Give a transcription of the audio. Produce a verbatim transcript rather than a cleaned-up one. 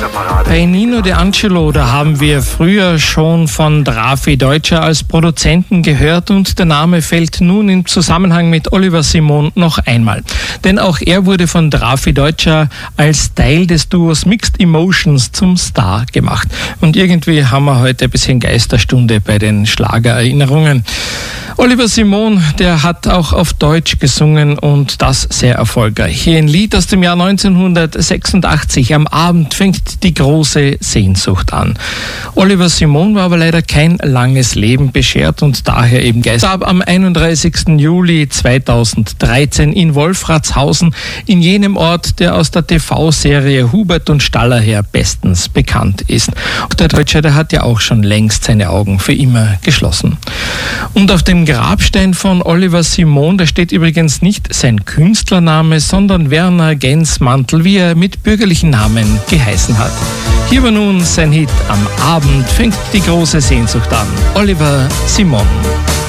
Schlagerparade. Bei Nino D'Angelo, da haben wir früher schon von Drafi Deutscher als Produzenten gehört und der Name fällt nun im Zusammenhang mit Oliver Simon noch einmal. Denn auch er wurde von Drafi Deutscher als Teil des Duos Mixed Emotions zum Star gemacht. Und irgendwie haben wir heute ein bisschen Geisterstunde bei den Schlagererinnerungen. Oliver Simon, der hat auch auf Deutsch gesungen und das sehr erfolgreich. Hier ein Lied aus dem Jahr neunzehnhundertsechsundachtzig. Am Abend fängt die große Sehnsucht an. Oliver Simon war aber leider kein langes Leben beschert und daher eben Geister. Am einunddreißigsten Juli zweitausenddreizehn in Wolfratshausen, in jenem Ort, der aus der T V-Serie Hubert und Staller her bestens bekannt ist. Und der Deutsche, der hat ja auch schon längst seine Augen für immer geschlossen. Und auf dem Grabstein von Oliver Simon, da steht übrigens nicht sein Künstlername, sondern Werner Gensmantel, wie er mit bürgerlichen Namen geheißen hat. Hier war nun sein Hit Am Abend fängt die große Sehnsucht an. Oliver Simon.